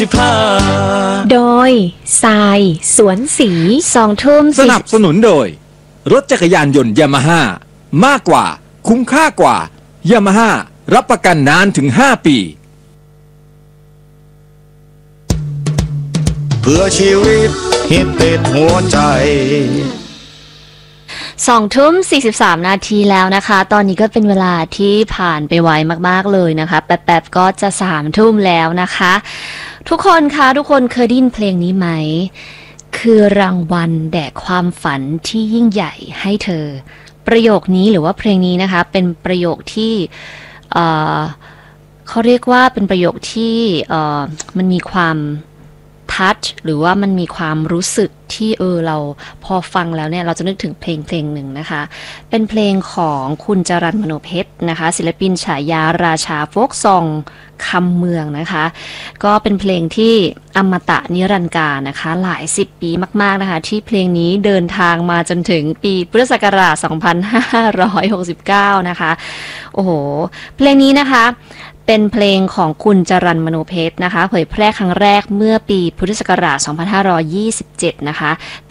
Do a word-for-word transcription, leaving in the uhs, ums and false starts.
โดยทรายสวนสีสองทุ่มสนับสนุนโดยรถจักรยานยนต์ยามาฮ่ามากกว่าคุ้มค่ากว่ายามาฮ่ารับประกันนานถึงห้าปีเพื่อชีวิตฮิตติดหัวใจสองทุ่มสี่สิบสามนาทีแล้วนะคะตอนนี้ก็เป็นเวลาที่ผ่านไปไวมากๆเลยนะคะแป๊บๆก็จะสามทุ่มแล้วนะคะทุกคนคะทุกคนเคยได้ยินเพลงนี้ไหมคือรางวัลแด่ความฝันที่ยิ่งใหญ่ให้เธอประโยคนี้หรือว่าเพลงนี้นะคะเป็นประโยคที่เอ่อเขาเรียกว่าเป็นประโยคที่เอ่อมันมีความทัชหรือว่ามันมีความรู้สึกที่เออเราพอฟังแล้วเนี่ยเราจะนึกถึงเพลงเพลงหนึ่งนะคะเป็นเพลงของคุณจรัญมโนเพชรนะคะศิลปินฉายาราชาโฟกซองคำเมืองนะคะก็เป็นเพลงที่อมตะนิรันดร์กาลนะคะหลายสิบปีมากๆนะคะที่เพลงนี้เดินทางมาจนถึงปีพุทธศักราชสองพันห้าร้อยหกสิบเก้านะคะโอ้โหเพลงนี้นะคะเป็นเพลงของคุณจรัญมโนเพชรนะคะเผยแพร่ครั้งแรกเมื่อปีพุทธศักราชสองพันห้าร้อยยี่สิบเจ็ดนะคะ